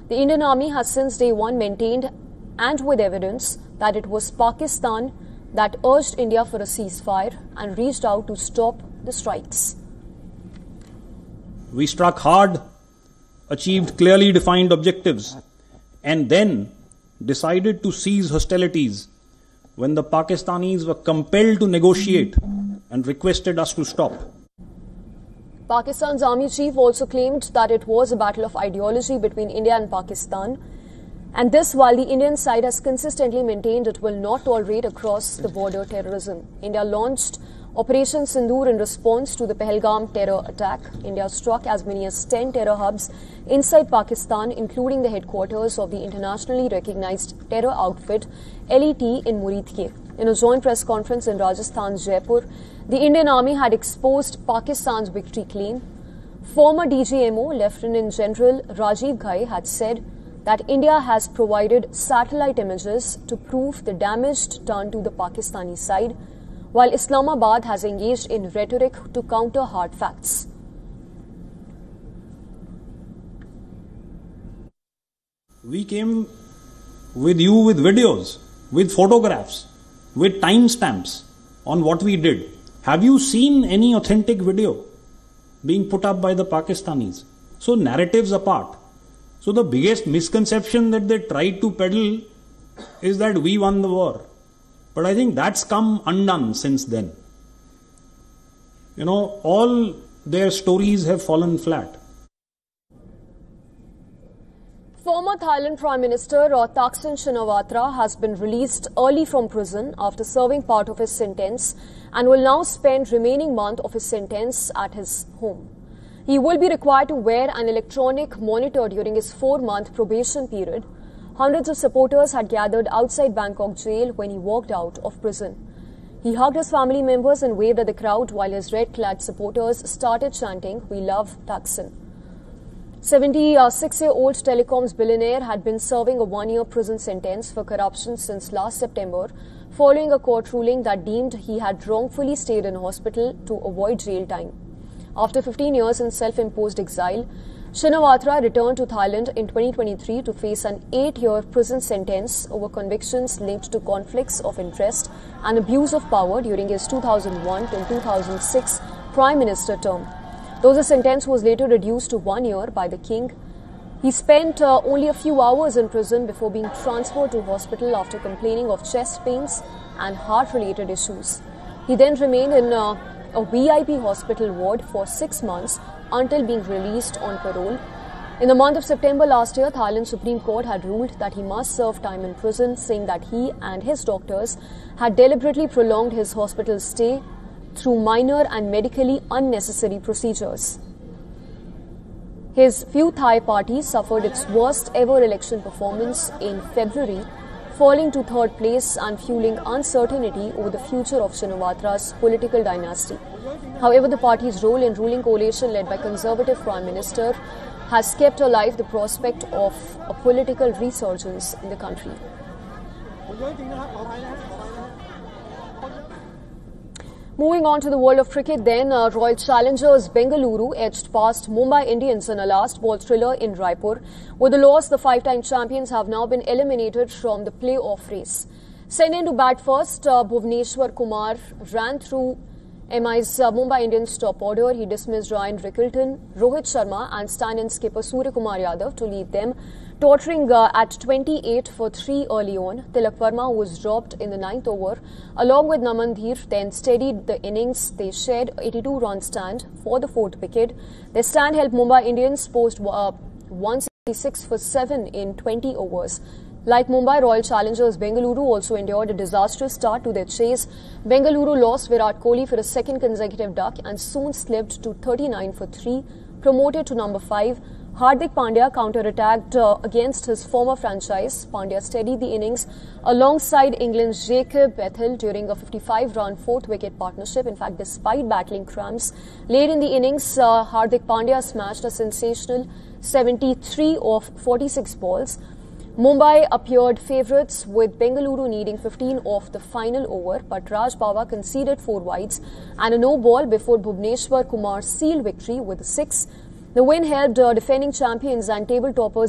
The Indian Army has since day one maintained, and with evidence, that it was Pakistan that urged India for a ceasefire and reached out to stop the strikes. We struck hard, achieved clearly defined objectives, and then decided to cease hostilities when the Pakistanis were compelled to negotiate and requested us to stop. Pakistan's army chief also claimed that it was a battle of ideology between India and Pakistan, and this while the Indian side has consistently maintained it will not tolerate across-the-border terrorism. India launched Operation Sindoor in response to the Pahalgam terror attack. India struck as many as 10 terror hubs inside Pakistan, including the headquarters of the internationally recognized terror outfit LET in Muridke. In a joint press conference in Rajasthan's Jaipur, the Indian Army had exposed Pakistan's victory claim. Former DGMO Lieutenant General Rajiv Ghai had said that India has provided satellite images to prove the damage done to the Pakistani side, while Islamabad has engaged in rhetoric to counter hard facts. We came with you with videos, with photographs, with timestamps on what we did. Have you seen any authentic video being put up by the Pakistanis? So narratives apart. So the biggest misconception that they tried to peddle is that we won the war. But I think that's come undone since then. All their stories have fallen flat. Former Thailand Prime Minister Thaksin Shinawatra has been released early from prison after serving part of his sentence and will now spend remaining month of his sentence at his home. He will be required to wear an electronic monitor during his 4-month probation period. Hundreds of supporters had gathered outside Bangkok jail when he walked out of prison. He hugged his family members and waved at the crowd while his red-clad supporters started chanting, "We love Thaksin." 76-year-old telecoms billionaire had been serving a 1-year prison sentence for corruption since last September, following a court ruling that deemed he had wrongfully stayed in hospital to avoid jail time. After 15 years in self-imposed exile, Shinawatra returned to Thailand in 2023 to face an 8-year prison sentence over convictions linked to conflicts of interest and abuse of power during his 2001 to 2006 Prime Minister term. Though the sentence was later reduced to 1 year by the king, he spent only a few hours in prison before being transferred to hospital after complaining of chest pains and heart-related issues. He then remained in a VIP hospital ward for 6 months until being released on parole. In the month of September last year, Thailand Supreme Court had ruled that he must serve time in prison, saying that he and his doctors had deliberately prolonged his hospital stay through minor and medically unnecessary procedures. His Pheu Thai party suffered its worst ever election performance in February, falling to 3rd place and fueling uncertainty over the future of Shinawatra's political dynasty. However, the party's role in ruling coalition led by Conservative Prime Minister has kept alive the prospect of a political resurgence in the country. Moving on to the world of cricket then, Royal Challengers Bengaluru edged past Mumbai Indians in a last-ball thriller in Raipur. With the loss, the 5-time champions have now been eliminated from the play-off race. Sent in to bat first, Bhuvneshwar Kumar ran through MI's Mumbai Indians top order. He dismissed Ryan Rickelton, Rohit Sharma and stand-in skipper Surya Kumar Yadav to leave them tottering at 28 for 3 early on. Tilak Verma was dropped in the 9th over. Along with Naman Dheer, then steadied the innings. They shared 82-run stand for the 4th wicket. Their stand helped Mumbai Indians post 166 for 7 in 20 overs. Like Mumbai, Royal Challengers Bengaluru also endured a disastrous start to their chase. Bengaluru lost Virat Kohli for a 2nd consecutive duck and soon slipped to 39 for 3, promoted to number 5. Hardik Pandya counter-attacked against his former franchise. Pandya steadied the innings alongside England's Jacob Bethel during a 55-run 4th wicket partnership. In fact, despite battling cramps late in the innings, Hardik Pandya smashed a sensational 73 of 46 balls. Mumbai appeared favourites with Bengaluru needing 15 off the final over, but Raj Bawa conceded 4 wides and a no ball before Bhuvneshwar Kumar sealed victory with a 6. The win helped defending champions and table toppers